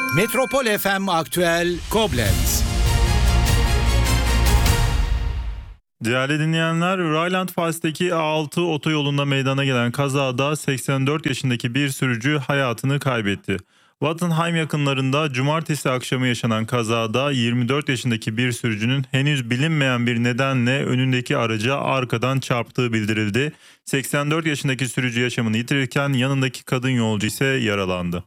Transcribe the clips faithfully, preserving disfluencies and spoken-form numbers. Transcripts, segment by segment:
Metropol F M Aktüel Koblenz. Değerli dinleyenler, Rheinland-Pfalz'deki A altı otoyolunda meydana gelen kazada seksen dört yaşındaki bir sürücü hayatını kaybetti. Wattenheim yakınlarında cumartesi akşamı yaşanan kazada yirmi dört yaşındaki bir sürücünün henüz bilinmeyen bir nedenle önündeki araca arkadan çarptığı bildirildi. seksen dört yaşındaki sürücü yaşamını yitirirken yanındaki kadın yolcu ise yaralandı.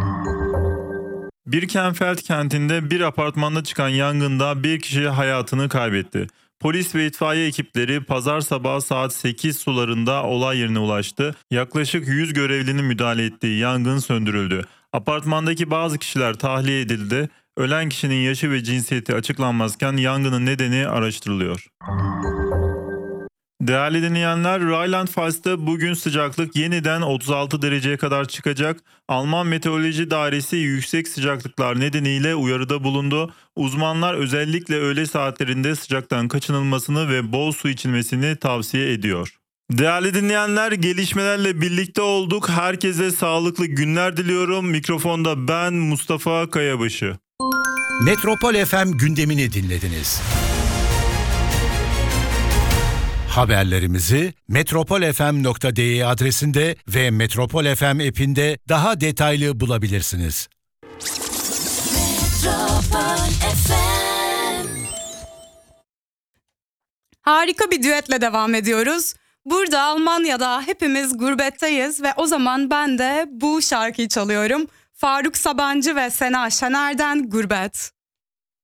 Birkenfeld kentinde bir apartmanda çıkan yangında bir kişi hayatını kaybetti. Polis ve itfaiye ekipleri pazar sabahı saat sekiz sularında olay yerine ulaştı. Yaklaşık yüz görevlinin müdahale ettiği yangın söndürüldü. Apartmandaki bazı kişiler tahliye edildi. Ölen kişinin yaşı ve cinsiyeti açıklanmazken yangının nedeni araştırılıyor. Değerli dinleyenler, Rheinland-Pfalz'da bugün sıcaklık yeniden otuz altı dereceye kadar çıkacak. Alman Meteoroloji Dairesi yüksek sıcaklıklar nedeniyle uyarıda bulundu. Uzmanlar özellikle öğle saatlerinde sıcaktan kaçınılmasını ve bol su içilmesini tavsiye ediyor. Değerli dinleyenler, gelişmelerle birlikte olduk. Herkese sağlıklı günler diliyorum. Mikrofonda ben Mustafa Kayabaşı. Metropol F M gündemini dinlediniz. Haberlerimizi metropol f m nokta d e adresinde ve Metropol F M app'inde daha detaylı bulabilirsiniz. Metropol F M. Harika bir düetle devam ediyoruz. Burada Almanya'da hepimiz gurbetteyiz ve o zaman ben de bu şarkıyı çalıyorum. Faruk Sabancı ve Sena Şener'den Gurbet.